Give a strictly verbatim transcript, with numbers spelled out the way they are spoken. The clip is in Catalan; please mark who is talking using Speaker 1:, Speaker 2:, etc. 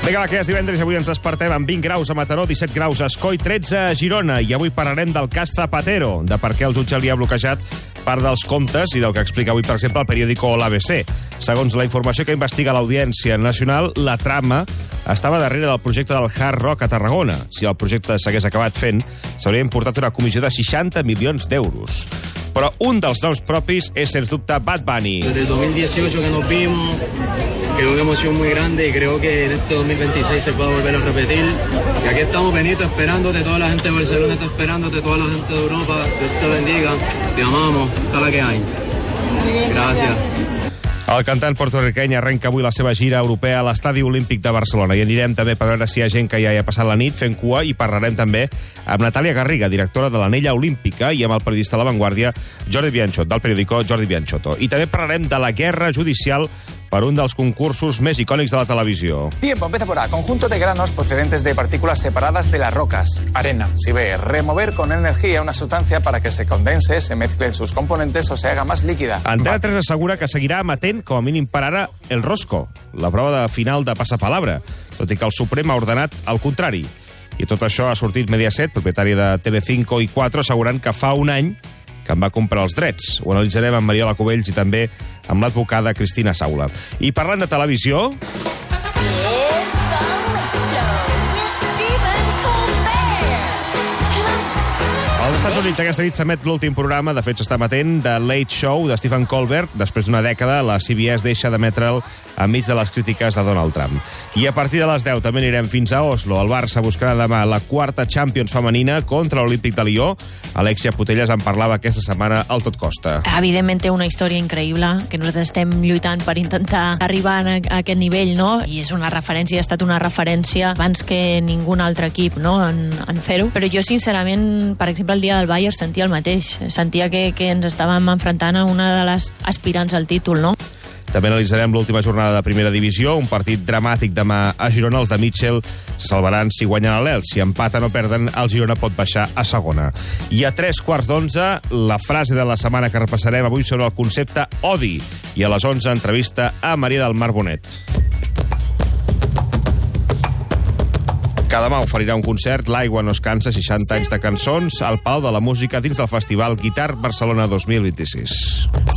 Speaker 1: Vinga, va, que és divendres i avui ens despertem amb vint graus a Mataró, disset graus a Escoi, tretze a Girona. I avui parlarem del cas Zapatero, de per què el jutge li ha bloquejat part dels comptes i del que explica avui, per exemple, el periòdico l'A B C. Segons la informació que investiga l'Audiència Nacional, la trama estava darrere del projecte del Hard Rock a Tarragona. Si el projecte s'hagués acabat fent, s'hauria importat una comissió de seixanta milions d'euros. Però un dels noms propis és, sens dubte, Bad Bunny.
Speaker 2: Desde el dos mil dieciocho que nos vimos, era una emoción muy grande y creo que en este dos mil veintiséis se puede volver a repetir. Y aquí estamos, Benito, esperándote, toda la gente de Barcelona está esperándote, toda la gente de Europa. Dios te bendiga, te amamos, toda la que hay. Gracias.
Speaker 1: El cantant porto-riqueny arrenca avui la seva gira europea a l'Estadi Olímpic de Barcelona i anirem també per veure si hi ha gent que ja hi ha passat la nit fent cua i parlarem també amb Natàlia Garriga, directora de l'Anella Olímpica, i amb el periodista de La Vanguardia, Jordi Bianchot, del periòdico Jordi Bianchotto. I també parlarem de la guerra judicial per un dels concursos més icònics de la televisió.
Speaker 3: Tiempo, empieza por A. Conjunto de granos procedentes de partículas separadas de las rocas. Arena. Si B. Remover con energía una sustancia para que se condense, se mezclen sus componentes o se haga más líquida.
Speaker 1: Antena tres assegura que seguirà emetent, com a mínim per ara, el Rosco, la prova de final de passapalabra, tot i que el Suprem ha ordenat el contrari. I tot això ha sortit Mediaset, propietari de Telecinco i quatre, assegurant que fa un any que en va comprar els drets. Ho analitzarem amb Mariola Cubells i també amb l'advocada Cristina Saula. I parlant de televisió... Als Estats Units aquesta nit s'emet l'últim programa, de fet s'està emetent, de Late Show de Stephen Colbert. Després d'una dècada, la C B S deixa d'emetre'l enmig de les crítiques de Donald Trump. I a partir de les deu també anirem fins a Oslo. El Barça buscarà demà la quarta Champions femenina contra l'Olímpic de Lió. Alexia Putellas en parlava aquesta setmana al Tot Costa.
Speaker 4: Evidentment té una història increïble, que nosaltres estem lluitant per intentar arribar a aquest nivell, no? I és una referència, ha estat una referència abans que ningú altre equip, no?, en, en fer-ho. Però jo, sincerament, per exemple, el dia del Bayern sentia el mateix. Sentia que, que ens estàvem enfrontant a una de les aspirants al títol, no?
Speaker 1: També analitzarem l'última jornada de Primera Divisió, un partit dramàtic demà a Girona. Els de Mitchell se salvaran si guanyen a l'Elx. Si empaten o perden, el Girona pot baixar a segona. I a tres quarts d'onze, la frase de la setmana que repassarem avui sobre el concepte odi. I a les onze, entrevista a Maria del Mar Bonet. Que demà oferirà un concert, L'Aigua no es cansa, seixanta anys de cançons, al Palau de la Música dins del festival Guitar Barcelona dos mil vint-i-sis.